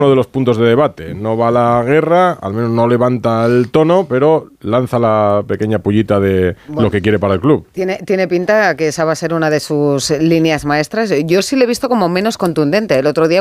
uno de los puntos de debate. No va a la guerra, al menos no levanta el tono, pero lanza la pequeña pullita de lo que quiere para el club. Tiene pinta que esa va a ser una de sus líneas maestras. Yo sí le he visto como menos contundente. El otro día